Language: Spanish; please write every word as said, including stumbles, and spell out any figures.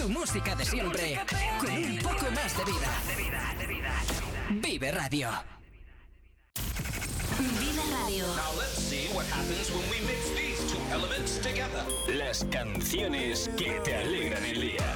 Tu música de siempre, con un poco más de vida. Vive Radio. Vive Radio. Now let's see what happens when we mix these two elements together. Las canciones que te alegran el día.